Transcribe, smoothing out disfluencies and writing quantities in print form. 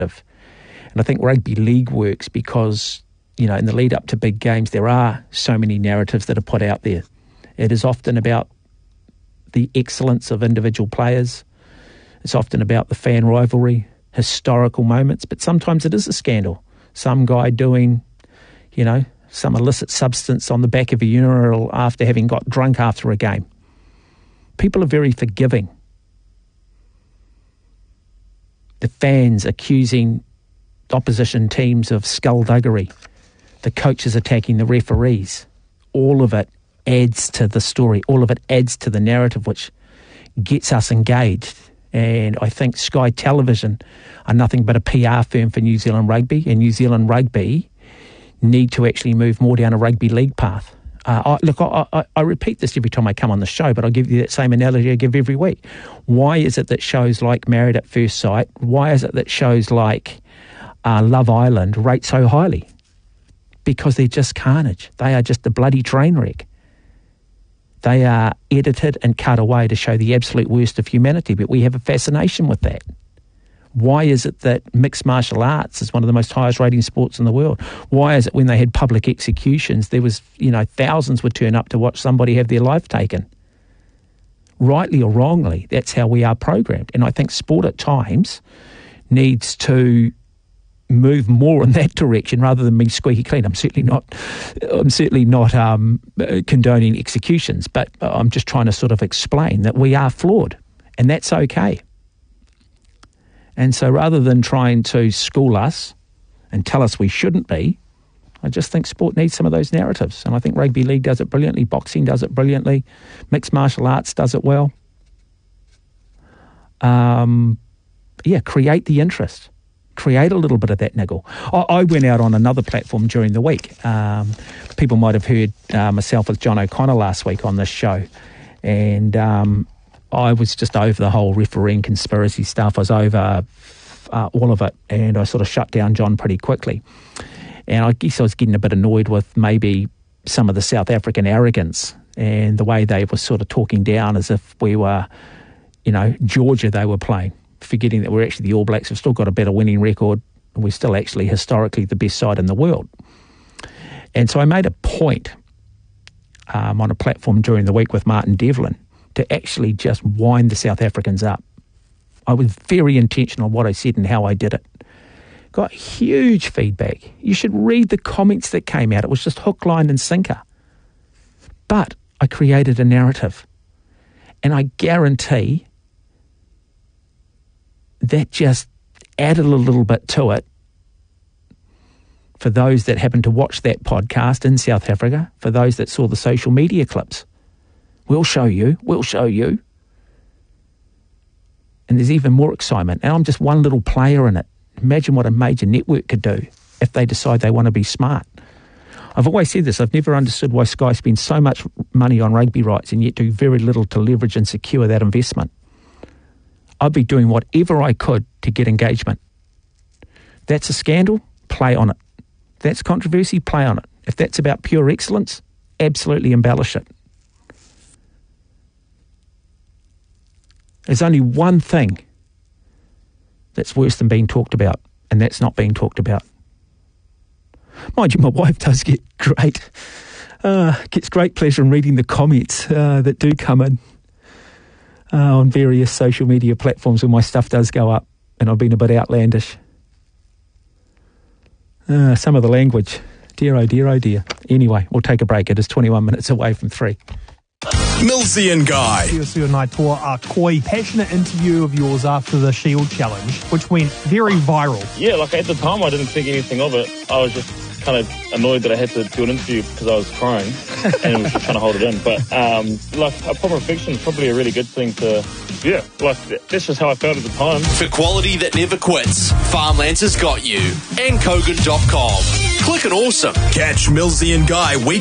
And I think rugby league works because, in the lead up to big games, there are so many narratives that are put out there. It is often about the excellence of individual players. It's often about the fan rivalry, historical moments, but sometimes it is a scandal. Some guy doing, some illicit substance on the back of a urinal after having got drunk after a game. People are very forgiving. The fans accusing opposition teams of skullduggery. The coaches attacking the referees. All of it adds to the story. All of it adds to the narrative, which gets us engaged. And I think Sky Television are nothing but a PR firm for New Zealand rugby, and New Zealand rugby need to actually move more down a rugby league path. I repeat this every time I come on the show, but I'll give you that same analogy I give every week. Why is it that shows like Married at First Sight, why is it that shows like Love Island rate so highly? Because they're just carnage. They are just a bloody train wreck. They are edited and cut away to show the absolute worst of humanity, but we have a fascination with that. Why is it that mixed martial arts is one of the most highest rating sports in the world? Why is it when they had public executions, there was, thousands would turn up to watch somebody have their life taken? Rightly or wrongly, that's how we are programmed. And I think sport at times needs to move more in that direction rather than being squeaky clean. I'm certainly not condoning executions, but I'm just trying to sort of explain that we are flawed, and that's okay. And so rather than trying to school us and tell us we shouldn't be, I just think sport needs some of those narratives. And I think rugby league does it brilliantly, boxing does it brilliantly, mixed martial arts does it well. Create the interest. Create a little bit of that niggle. I went out on another platform during the week. People might have heard myself with John O'Connor last week on this show. And I was just over the whole refereeing conspiracy stuff. I was over all of it, and I sort of shut down John pretty quickly. And I guess I was getting a bit annoyed with maybe some of the South African arrogance and the way they were sort of talking down as if we were, Georgia they were playing, forgetting that we're actually the All Blacks. We've still got a better winning record, and we're still actually historically the best side in the world. And so I made a point on a platform during the week with Martin Devlin to actually just wind the South Africans up. I was very intentional on what I said and how I did it. Got huge feedback. You should read the comments that came out. It was just hook, line and sinker. But I created a narrative. And I guarantee that just added a little bit to it for those that happened to watch that podcast in South Africa, for those that saw the social media clips. We'll show you. And there's even more excitement. And I'm just one little player in it. Imagine what a major network could do if they decide they want to be smart. I've always said this. I've never understood why Sky spends so much money on rugby rights and yet do very little to leverage and secure that investment. I'd be doing whatever I could to get engagement. That's a scandal, play on it. That's controversy, play on it. If that's about pure excellence, absolutely embellish it. There's only one thing that's worse than being talked about, and that's not being talked about. Mind you, my wife does gets great pleasure in reading the comments that do come in on various social media platforms when my stuff does go up, and I've been a bit outlandish. Some of the language, dear oh dear oh dear. Anyway, we'll take a break. It is 21 minutes away from 3. Millsy and Guy. Siosio Naitoa, a koi, passionate interview of yours after the Shield Challenge, which went very viral. Yeah, at the time I didn't think anything of it. I was just kind of annoyed that I had to do an interview because I was crying and was just trying to hold it in. But, upon reflection, it's probably a really good thing to, that's just how I felt at the time. For quality that never quits, Farmlands has got you. And Kogan.com. Click and awesome. Catch Millsy and Guy